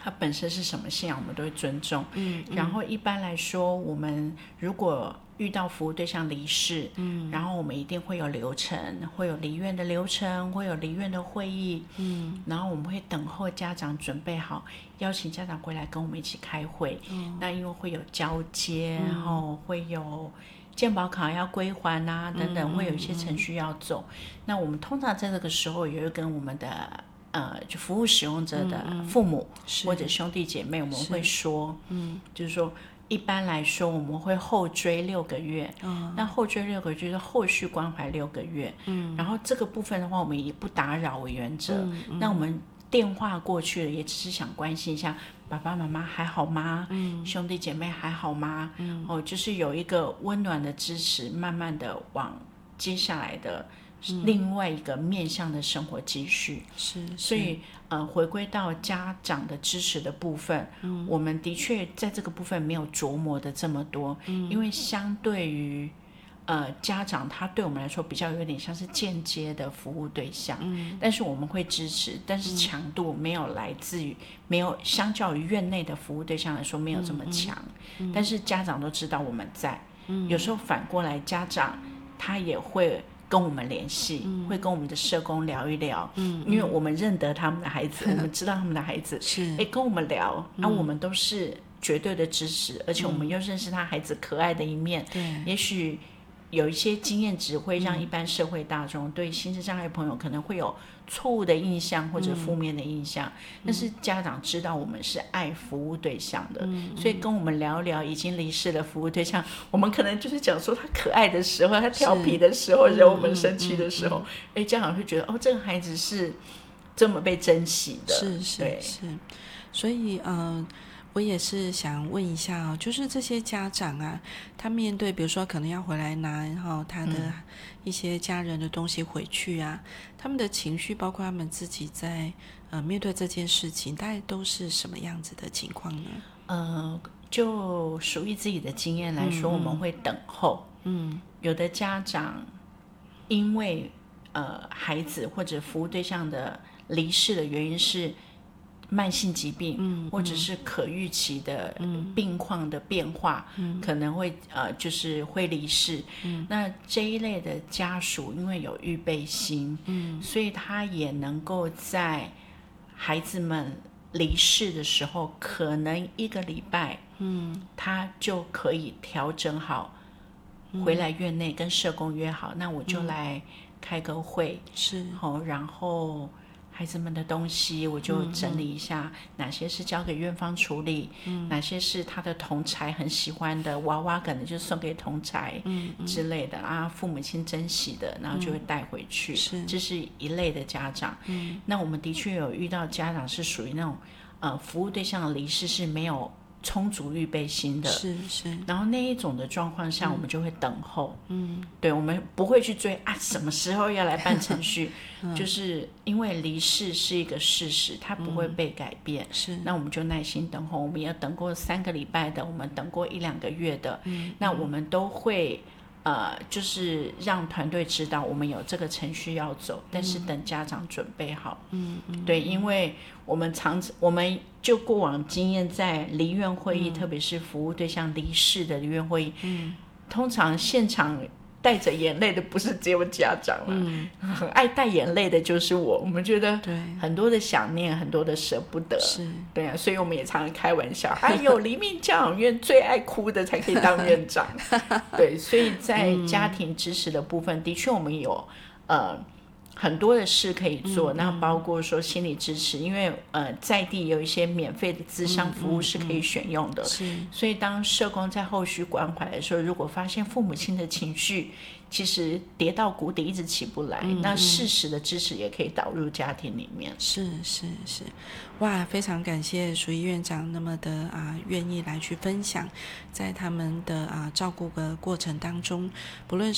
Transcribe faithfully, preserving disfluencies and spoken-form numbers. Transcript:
他本身是什么信仰，我们都会尊重。 嗯，嗯然后一般来说，我们如果遇到服务对象离世，嗯，然后我们一定会有流程，会有离院的流程，会有离院的会议，嗯，然后我们会等候家长准备好，邀请家长回来跟我们一起开会。嗯，那因为会有交接，嗯、然后会有健保卡要归还啊等等，会有一些程序要走。嗯嗯嗯、那我们通常在这个时候也会跟我们的呃，就服务使用者的父母、嗯嗯、或者兄弟姐妹，我们会说，嗯，就是说。一般来说，我们会后追六个月，嗯，那后追六个月就是后续关怀六个月，嗯，然后这个部分的话，我们以不打扰为原则，嗯嗯、那我们电话过去了，也只是想关心一下爸爸妈妈还好吗？嗯，兄弟姐妹还好吗？嗯，哦，就是有一个温暖的支持，慢慢的往接下来的。另外一个面向的生活继续， 是， 所以呃，回归到家长的支持的部分，嗯，我们的确在这个部分没有琢磨的这么多，嗯，因为相对于呃家长，他对我们来说比较有点像是间接的服务对象，嗯，但是我们会支持，但是强度没有来自于没有相较于院内的服务对象来说没有这么强，嗯嗯、但是家长都知道我们在，嗯，有时候反过来家长他也会。跟我们联系、嗯，会跟我们的社工聊一聊，嗯，因为我们认得他们的孩子，嗯、我们知道他们的孩子， 是， 哎，跟我们聊，嗯、啊，我们都是绝对的支持，而且我们又认识他孩子可爱的一面， 对、嗯， 也许有一些经验值会让一般社会大众对心智障碍朋友可能会有错误的印象或者负面的印象，嗯、但是家长知道我们是爱服务对象的，嗯、所以跟我们聊聊已经离世的服务对象，我们可能就是讲说他可爱的时候，他调皮的时候，惹我们生气的时候，哎、嗯，家长会觉得哦，这个孩子是这么被珍惜的， 是是对是，所以呃。我也是想问一下哦，就是这些家长啊，他面对比如说可能要回来拿哈他的一些家人的东西回去啊，嗯、他们的情绪，包括他们自己在呃面对这件事情，大概都是什么样子的情况呢？ 呃，就属于自己的经验来说，嗯、我们会等候。嗯，有的家长因为呃孩子或者服务对象的离世的原因是。慢性疾病，嗯、或者是可预期的病况的变化，嗯、可能会呃就是会离世。嗯、那这一类的家属，因为有预备心，嗯、所以他也能够在孩子们离世的时候，可能一个礼拜，嗯、他就可以调整好，嗯、回来院内跟社工约好，那我就来开个会， 是， 好，然后。孩子们的东西，我就整理一下，嗯、哪些是交给院方处理，嗯、哪些是他的同侪很喜欢的娃娃，可能就送给同侪之类的、嗯、啊，父母亲珍惜的，然后就会带回去。是、嗯，这是一类的家长。嗯，那我们的确有遇到家长是属于那种，呃，服务对象的离世是没有充足预备心的， 是是， 然后那一种的状况下，嗯、我们就会等候，嗯，对，我们不会去追啊，什么时候要来办程序，嗯、就是因为离世是一个事实，它不会被改变，嗯、是，那我们就耐心等候，我们也等过三个礼拜的，我们等过一两个月的，嗯、那我们都会。呃，就是让团队知道我们有这个程序要走，但是等家长准备好。嗯嗯，对，因为我们常我们就过往经验，在离院会议，嗯、特别是服务对象离世的离院会议，嗯、通常现场带着眼泪的不是只有家长了，嗯、很爱带眼泪的就是我。我们觉得很多的想念，很多的舍不得，是，对啊，所以我们也常常开玩笑，哎呦，黎明教养院最爱哭的才可以当院长，对，所以在家庭支持的部分，嗯、的确我们有呃。很多的事可以做，嗯、那包括说心理支持，因为呃在地有一些免费的咨商服务是可以选用的，嗯嗯嗯、所以当社工在后续关怀的时候，如果发现父母亲的情绪其实跌到谷底一直起不来，嗯、那适时的支持也可以导入家庭里面。 是是是，哇，非常感谢淑仪院长那么的啊愿意来去分享，在他们的啊照顾的过程当中，不论